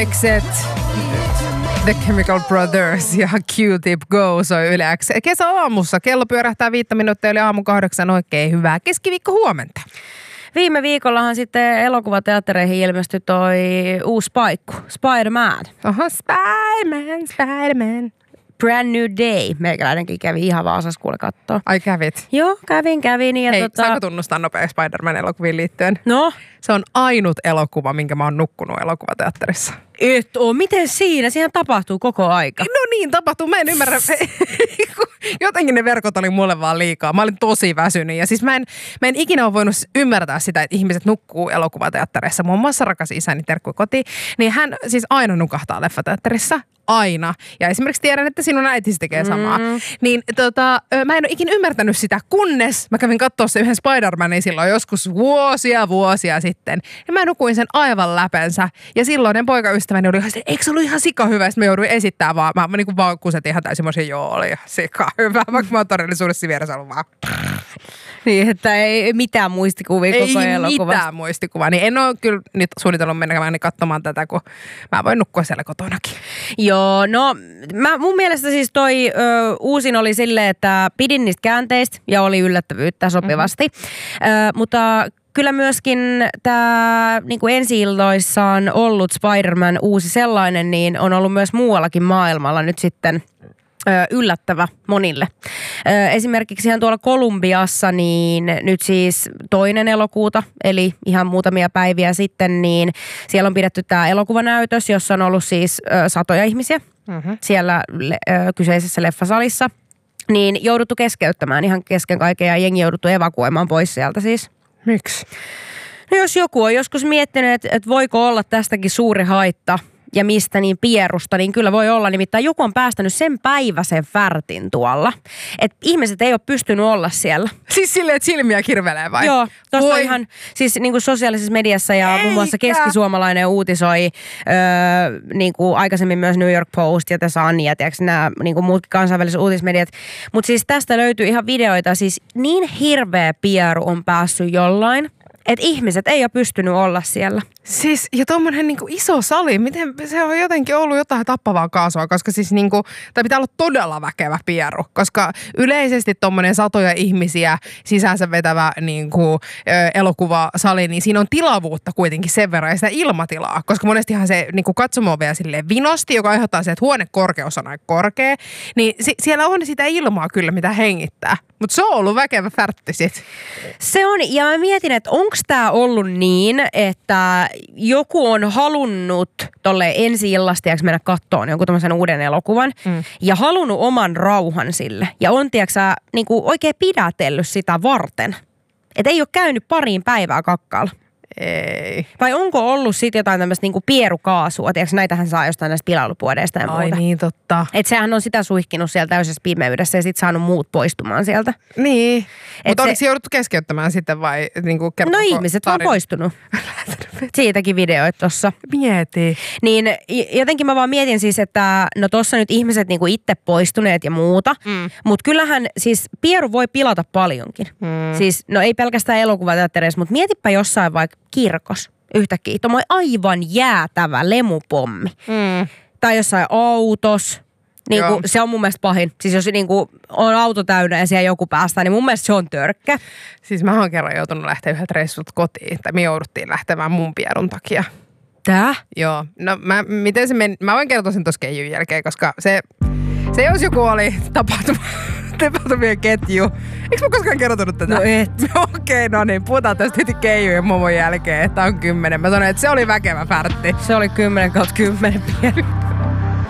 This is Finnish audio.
Exet The Chemical Brothers ja Q-Tip Go soi Yle X. Kesäaamussa kello pyörähtää 5 minuuttia yli aamu 8. Oikein hyvää keskiviikko huomenta. Viime viikollahan sitten elokuvateattereihin ilmestyi toi uusi paikku, Spider-Man. Oho, Spider-Man. Brand New Day. Meikäläinenkin kävi ihan Vaasassa kuule kattoo. Ai kävit? Joo, kävin. Ja hei, saanko tunnustaa nopea Spider-Man-elokuviin liittyen? No? Se on ainut elokuva, minkä mä oon nukkunut elokuvateatterissa. Et oo, miten siinä? Siihen tapahtuu koko aika. No niin, tapahtuu. Mä en ymmärrä. Jotenkin ne verkot oli mulle vaan liikaa. Mä olin tosi väsynyt. Ja siis mä en ikinä ole voinut ymmärtää sitä, että ihmiset nukkuu elokuvateattereissa. Muun muassa rakas isäni terkkui kotiin. Niin hän siis aina nukahtaa leffateatterissa. Aina. Ja esimerkiksi tiedän, että sinun äitisi tekee samaa. Niin mä en ole ikinä ymmärtänyt sitä, kunnes mä kävin katsoa se yhden Spider-Manin silloin joskus vuosia sitten. Ja mä nukuin sen aivan läpensä. Ja silloinen poikaystäväni oli ihan, eikö se ollut ihan sika hyvä? Sitten mä jouduin esittämään vaan. Mä niin kuin vaan kusetin ihan täysin, mä joo, oli ihan sika hyvä. Vaikka mä oon todellisuudessa vieressä ollut vaan. Niin, että ei mitään muistikuvia koko elokuvasta. Ei mitään muistikuvaa. Niin en ole kyllä nyt suunnitellut mennä katsomaan tätä, kun mä voin nukkua siellä kotonakin. Joo, no mun mielestä siis toi uusin oli silleen, että pidin niistä käänteistä ja oli yllättävyyttä sopivasti. Mutta kyllä myöskin tämä niin kuin ensi-illoissaan ollut Spider-Man uusi sellainen, niin on ollut myös muuallakin maailmalla nyt sitten yllättävä monille. Esimerkiksi ihan tuolla Kolumbiassa, niin nyt siis 2. elokuuta, eli ihan muutamia päiviä sitten, niin siellä on pidetty tämä elokuvanäytös, jossa on ollut siis satoja ihmisiä siellä kyseisessä leffasalissa. Niin jouduttu keskeyttämään ihan kesken kaiken ja jengi jouduttu evakuoimaan pois sieltä siis. Miksi? No jos joku on joskus miettinyt, että voiko olla tästäkin suuri haitta, ja mistä niin pierusta, niin kyllä voi olla. Nimittäin joku on päästänyt sen päiväisen värtin tuolla. Että ihmiset ei ole pystynyt olla siellä. Siis silleen, että silmiä kirvelee vai? Joo. Tuosta ihan siis niin kuin sosiaalisessa mediassa ja muun muassa Keskisuomalainen uutisoi niin kuin aikaisemmin myös New York Post ja The Sun ja tiedätkö, nämä niin kuin muutkin kansainväliset uutismediat. Mutta siis tästä löytyy ihan videoita. Siis niin hirveä pieru on päässyt jollain, että ihmiset ei ole pystynyt olla siellä. Siis, ja tommonen niinku iso sali, miten se on jotenkin ollut jotain tappavaa kaasua, koska siis niinku, tai pitää olla todella väkevä pieru, koska yleisesti tommonen satoja ihmisiä sisäänsä vetävä niinku elokuvasali, niin siinä on tilavuutta kuitenkin sen verran ja sitä ilmatilaa, koska monestihan se niinku katsomo on vielä silleen vinosti, joka aiheuttaa se, että huonekorkeus on aika korkea, niin siellä on sitä ilmaa kyllä, mitä hengittää, mutta se on ollut väkevä färtti sit. Se on, ja mä mietin, että onko tää ollut niin, että joku on halunnut tolle ensi-illasta mennä kattoon jonkun tämmöisen uuden elokuvan ja halunnut oman rauhan sille. Ja on, tiiäksä, niinku oikein pidätellyt sitä varten. Että ei ole käynyt pariin päivää kakkaalla. Ei. Vai onko ollut sitten jotain tämmöistä niinku pierukaasua? Tiedätkö, näitähän saa jostain näistä tilailupuodeista ja muuta. Ai niin, totta. Että sehän on sitä suihkinut siellä täysessä pimeydessä ja sitten saanut muut poistumaan sieltä. Niin. Mutta oliko se jouduttu keskeyttämään sitten vai niinku no ihmiset on poistunut. Siitäkin videoit tossa. Mieti. Niin jotenkin mä vaan mietin siis, että no tossa nyt ihmiset niinku itse poistuneet ja muuta. Mutta kyllähän siis pieru voi pilata paljonkin. Siis no ei pelkästään elokuvateattereissa, mutta mietipä jossain vaikka kirkos yhtäkkiä. Tuommoinen aivan jäätävä lemupommi. Tai jossain autos. Niinku, se on mun mielestä pahin. Siis jos niinku on auto täynnä ja siellä joku päästään, niin mun mielestä se on törkkä. Siis mä oon kerran joutunut lähteä yhdeltä reissut kotiin. Tai me jouduttiin lähtemään mun pierun takia. Tää? Joo. No miten se meni? Mä voin kertoa sen tuossa keijun jälkeen, koska se jos joku oli tapahtumien ketju. Eikö mä koskaan kertonut tätä? No et. Okei, no niin. Puhutaan tästä heti keijun ja momon jälkeen, että on 10. Mä sanoin, että se oli väkevä färtti. Se oli 10/10 pieni.